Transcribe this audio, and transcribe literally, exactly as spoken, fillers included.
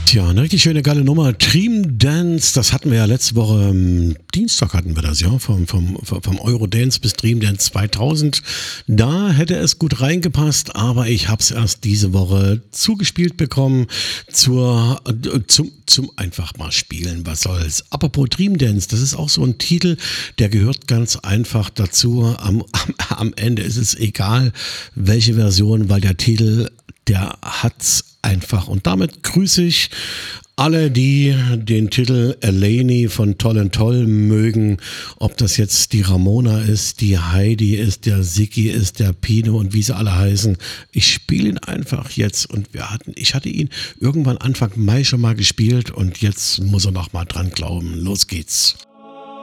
Tja, eine richtig schöne geile Nummer. Dream Dance, das hatten wir ja letzte Woche, ähm, Dienstag hatten wir das, ja, vom, vom, vom Eurodance bis Dream Dance zweitausend. Da hätte es gut reingepasst, aber ich habe es erst diese Woche zugespielt bekommen zur, äh, zum, zum einfach mal spielen, was soll's. Apropos Dream Dance, das ist auch so ein Titel, der gehört ganz einfach dazu. Am, am, am Ende ist es egal, welche Version, weil der Titel, der hat's einfach. Und damit grüße ich alle, die den Titel Eleni von Toll and Toll mögen, ob das jetzt die Ramona ist, die Heidi ist, der Siki ist, der Pino und wie sie alle heißen. Ich spiele ihn einfach jetzt und wir hatten, ich hatte ihn irgendwann Anfang Mai schon mal gespielt und jetzt muss er noch mal dran glauben. Los geht's.